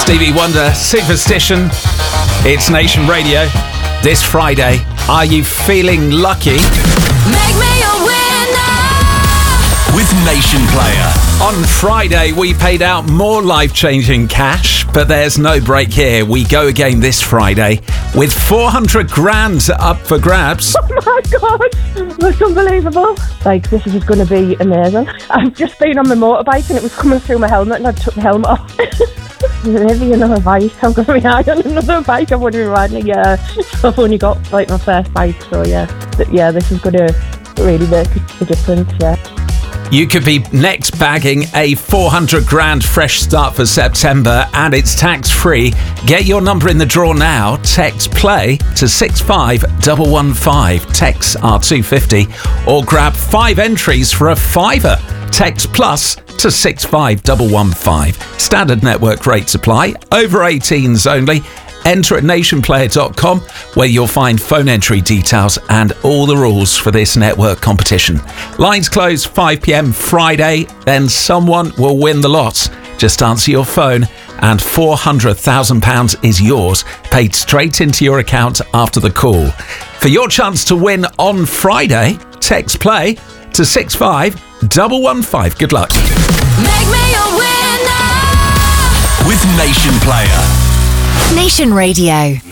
Stevie Wonder, Superstition. It's Nation Radio. This Friday, are you feeling lucky? Make me a winner with Nation Player. On Friday, we paid out more life-changing cash, but there's no break here. We go again this Friday with 400 grand up for grabs. Oh my God, that's unbelievable. Like, this is going to be amazing. I've just been on my motorbike and it was coming through my helmet and I took my helmet off. Maybe another bike. I'm going to be high on another bike. I've only been riding a year. So I've only got like my first bike. So yeah, this is going to really make a difference, yeah. You could be next bagging a 400 grand fresh start for September, and it's tax-free. Get your number in the draw now. Text PLAY to 65115. Text R250 or grab 5 entries for a £5. Text PLUS to 65115. Standard network rates apply. Over 18s only. Enter at nationplayer.com where you'll find phone entry details and all the rules for this network competition. Lines close 5 p.m. Friday, then someone will win the lot. Just answer your phone and £400,000 is yours, paid straight into your account after the call. For your chance to win on Friday, text PLAY to 65115. Good luck. Make me a winner with Nation Player. Nation Radio.